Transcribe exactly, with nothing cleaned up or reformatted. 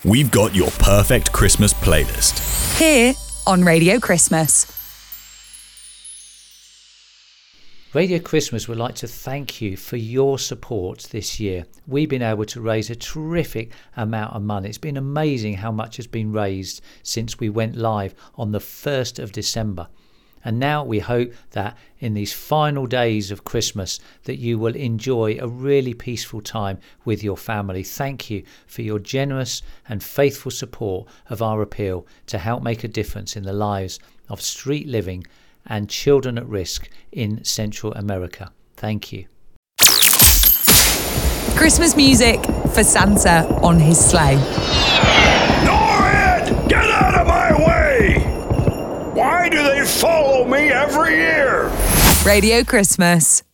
we've got your perfect Christmas playlist. Here on Radio Christmas. Radio Christmas would like to thank you for your support this year. We've been able to raise a terrific amount of money. It's been amazing how much has been raised since we went live on the first of December. And now we hope that in these final days of Christmas that you will enjoy a really peaceful time with your family. Thank you for your generous and faithful support of our appeal to help make a difference in the lives of street living and children at risk in Central America. Thank you. Christmas music for Santa on his sleigh. Norrid! Get out of my way! Why do they follow me every year? Radio Christmas.